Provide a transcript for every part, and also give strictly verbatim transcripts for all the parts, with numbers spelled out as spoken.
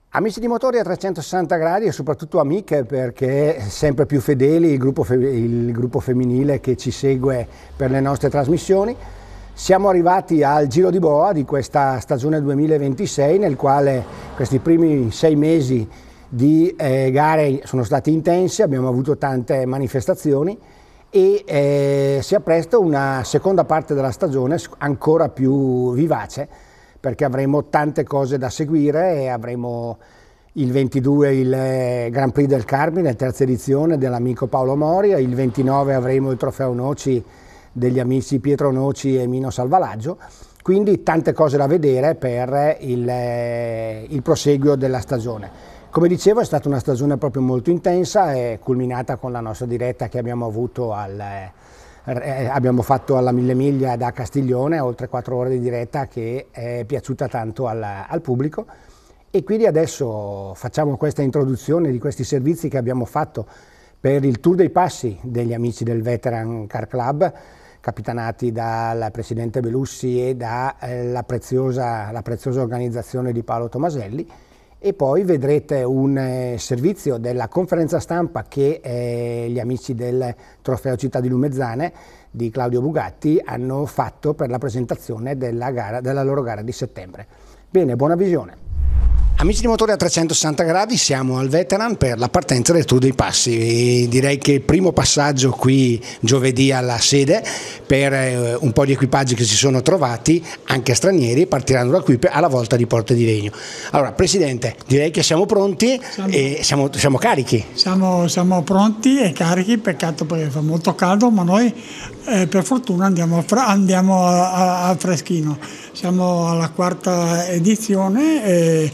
Amici di Motori a trecentosessanta gradi e soprattutto amiche, perché sempre più fedeli il gruppo, il gruppo femminile che ci segue per le nostre trasmissioni. Siamo arrivati al Giro di Boa di questa stagione duemilaventisei, nel quale questi primi sei mesi di eh, gare sono stati intensi, abbiamo avuto tante manifestazioni e eh, si appresta una seconda parte della stagione ancora più vivace, perché avremo tante cose da seguire e avremo il ventidue il Grand Prix del Carmine, terza edizione dell'amico Paolo Moria, il ventinove avremo il Trofeo Noci degli amici Pietro Noci e Mino Salvalaggio, quindi tante cose da vedere per il, il proseguio della stagione. Come dicevo, è stata una stagione proprio molto intensa, è culminata con la nostra diretta che abbiamo avuto al abbiamo fatto alla Mille Miglia da Castiglione, oltre quattro ore di diretta che è piaciuta tanto al, al pubblico, e quindi adesso facciamo questa introduzione di questi servizi che abbiamo fatto per il Tour dei Passi degli amici del Veteran Car Club, capitanati dal presidente Belussi e dalla eh, preziosa, la preziosa organizzazione di Paolo Tomaselli. E poi vedrete un eh, servizio della conferenza stampa che eh, gli amici del Trofeo Città di Lumezzane di Claudio Bugatti hanno fatto per la presentazione della, gara, della loro gara di settembre. Bene, buona visione. Amici di Motori a trecentosessanta gradi, siamo al Veteran per la partenza del Tour dei Passi. E direi che il primo passaggio qui giovedì alla sede per eh, un po' di equipaggi che si sono trovati, anche stranieri, partiranno da qui alla volta di Porte di Legno. Allora, Presidente, direi che siamo pronti siamo, e siamo, siamo carichi. Siamo, siamo pronti e carichi, peccato perché fa molto caldo, ma noi eh, per fortuna andiamo, andiamo a, a, a freschino. Siamo alla quarta edizione e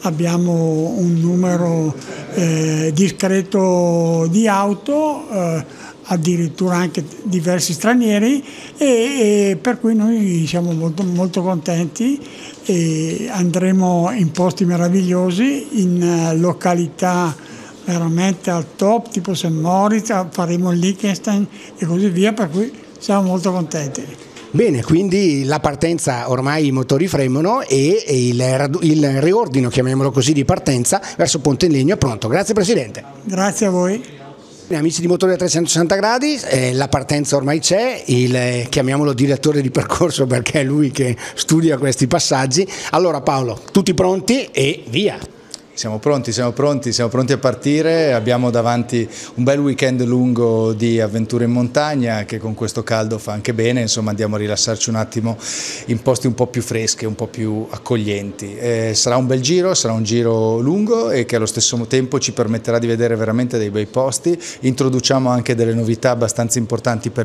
abbiamo un numero eh, discreto di auto, eh, addirittura anche diversi stranieri, e, e per cui noi siamo molto, molto contenti e andremo in posti meravigliosi, in uh, località veramente al top, tipo Saint Moritz, faremo il Liechtenstein e così via, per cui siamo molto contenti. Bene, quindi la partenza, ormai i motori fremono e il, il riordino, chiamiamolo così, di partenza verso Ponte in Legno è pronto. Grazie Presidente. Grazie a voi. Amici di Motori a trecentosessanta gradi, eh, la partenza ormai c'è, il, eh, chiamiamolo direttore di percorso perché è lui che studia questi passaggi. Allora Paolo, tutti pronti e via! Siamo pronti, siamo pronti, siamo pronti a partire, abbiamo davanti un bel weekend lungo di avventure in montagna che con questo caldo fa anche bene, insomma andiamo a rilassarci un attimo in posti un po' più freschi, un po' più accoglienti. Eh, sarà un bel giro, sarà un giro lungo e che allo stesso tempo ci permetterà di vedere veramente dei bei posti. Introduciamo anche delle novità abbastanza importanti per